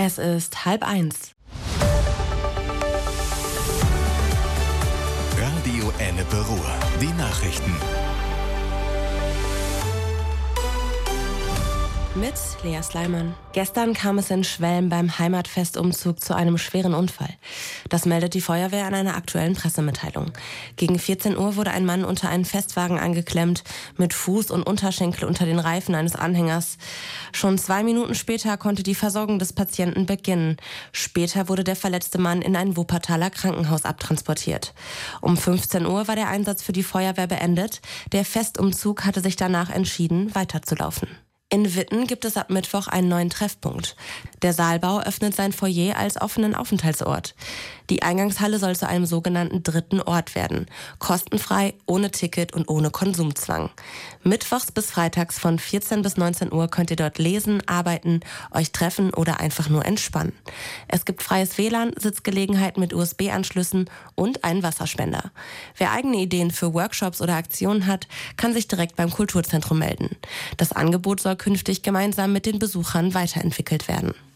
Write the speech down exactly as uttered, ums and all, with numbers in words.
Es ist halb eins. Radio Ennepe Ruhr. Die Nachrichten. Mit Lea Sleiman. Gestern kam es in Schwelm beim Heimatfestumzug zu einem schweren Unfall. Das meldet die Feuerwehr in einer aktuellen Pressemitteilung. Gegen vierzehn Uhr wurde ein Mann unter einen Festwagen angeklemmt, mit Fuß und Unterschenkel unter den Reifen eines Anhängers. Schon zwei Minuten später konnte die Versorgung des Patienten beginnen. Später wurde der verletzte Mann in ein Wuppertaler Krankenhaus abtransportiert. Um fünfzehn Uhr war der Einsatz für die Feuerwehr beendet. Der Festumzug hatte sich danach entschieden, weiterzulaufen. In Witten gibt es ab Mittwoch einen neuen Treffpunkt. Der Saalbau öffnet sein Foyer als offenen Aufenthaltsort. Die Eingangshalle soll zu einem sogenannten dritten Ort werden. Kostenfrei, ohne Ticket und ohne Konsumzwang. Mittwochs bis freitags von vierzehn bis neunzehn Uhr könnt ihr dort lesen, arbeiten, euch treffen oder einfach nur entspannen. Es gibt freies W L A N, Sitzgelegenheiten mit U S B-Anschlüssen und einen Wasserspender. Wer eigene Ideen für Workshops oder Aktionen hat, kann sich direkt beim Kulturzentrum melden. Das Angebot soll künftig gemeinsam mit den Besuchern weiterentwickelt werden.